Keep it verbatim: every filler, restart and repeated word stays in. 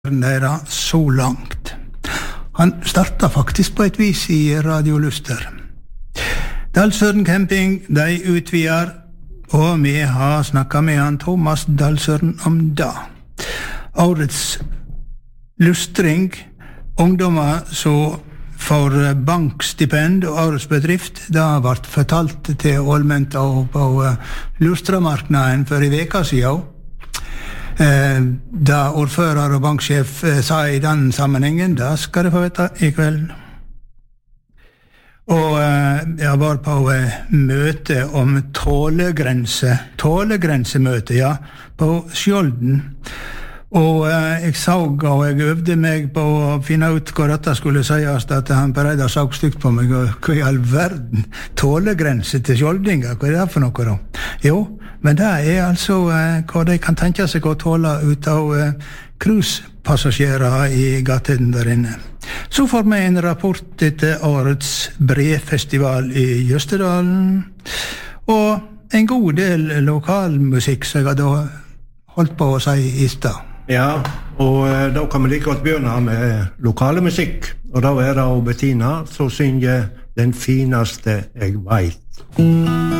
Næra så langt. Han starta faktisk på et vis i Radio Luster. Dalsøren Camping, de utvider, og vi har snakket med han Thomas Dalsøren om det. Årets lustring, ungdommer som får bankstipend og årets bedrift, det har vært fortalt til Ålmenta og på lustramarknaden for i veka siden. Eh, da ordfører og banksjef eh, sa i den sammenhengen, da skal det få vite i kveld. Og eh, jeg var på eh, møte om tålegrense, tålegrensemøte, ja, på Skjolden. Og eh, jeg så, og jeg øvde meg på å finne ut hva dette skulle sies, at han Pereida så stygt på meg, og hva i all verden, tålegrense til Skjoldinga, hva er det for noe da? Jo, men det er altså eh, hva de kan tenke seg å tåle ut av eh, cruisepassasjerer i gaten der inne. Så får vi en rapport etter årets brefestival i Jøstedalen, og en god del lokalmusikk som jeg hadde holdt på å si i sted. Ja, og eh, da kan vi like godt begynne med lokale musikk, og da er det Bettina som synger Den fineste jeg vet.